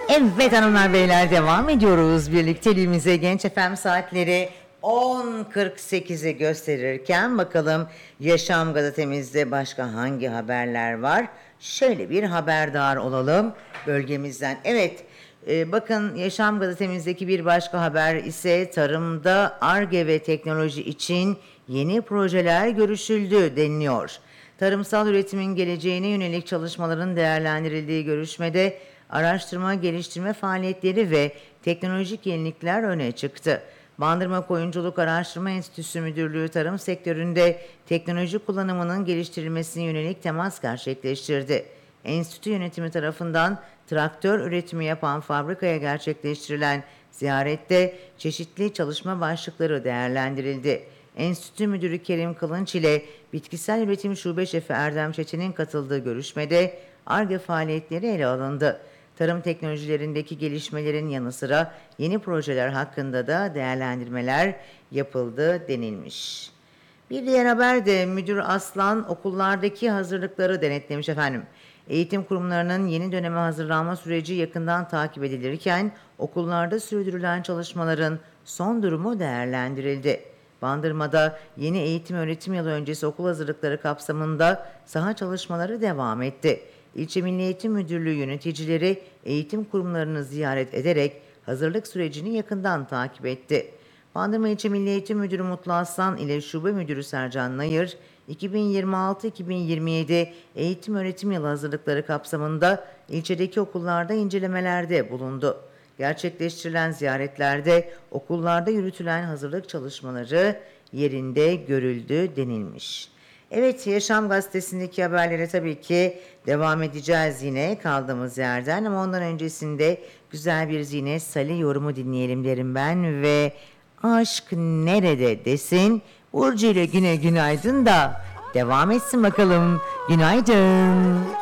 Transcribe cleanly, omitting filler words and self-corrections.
Evet hanımlar beyler, devam ediyoruz birlikteliğimize. Genç FM saatleri 10.48'i gösterirken bakalım Yaşam gazetemizde başka hangi haberler var? Şöyle bir haberdar olalım bölgemizden. Evet, bakın Yaşam gazetemizdeki bir başka haber ise tarımda Ar-Ge ve teknoloji için yeni projeler görüşüldü deniliyor. Tarımsal üretimin geleceğine yönelik çalışmaların değerlendirildiği görüşmede araştırma, geliştirme faaliyetleri ve teknolojik yenilikler öne çıktı. Bandırma Koyunculuk Araştırma Enstitüsü Müdürlüğü tarım sektöründe teknoloji kullanımının geliştirilmesine yönelik temas gerçekleştirdi. Enstitü yönetimi tarafından traktör üretimi yapan fabrikaya gerçekleştirilen ziyarette çeşitli çalışma başlıkları değerlendirildi. Enstitü Müdürü Kerim Kılınç ile Bitkisel Üretim Şube Şefi Erdem Çetin'in katıldığı görüşmede Ar-Ge faaliyetleri ele alındı. Tarım teknolojilerindeki gelişmelerin yanı sıra yeni projeler hakkında da değerlendirmeler yapıldı denilmiş. Bir diğer haber de Müdür Aslan okullardaki hazırlıkları denetlemiş efendim. Eğitim kurumlarının yeni döneme hazırlanma süreci yakından takip edilirken okullarda sürdürülen çalışmaların son durumu değerlendirildi. Bandırma'da yeni eğitim öğretim yılı öncesi okul hazırlıkları kapsamında saha çalışmaları devam etti. İlçe Milli Eğitim Müdürlüğü yöneticileri eğitim kurumlarını ziyaret ederek hazırlık sürecini yakından takip etti. Bandırma İlçe Milli Eğitim Müdürü Mutlu Aslan ile Şube Müdürü Sercan Nayır, 2026-2027 eğitim öğretim yılı hazırlıkları kapsamında ilçedeki okullarda incelemelerde bulundu. Gerçekleştirilen ziyaretlerde okullarda yürütülen hazırlık çalışmaları yerinde görüldü denilmiş. Evet, Yaşam Gazetesi'ndeki haberlere tabii ki devam edeceğiz yine kaldığımız yerden, ama ondan öncesinde güzel bir Zine Salih yorumu dinleyelim derim ben ve aşk nerede desin Burcu ile Güne günaydın da devam etsin bakalım. Günaydın.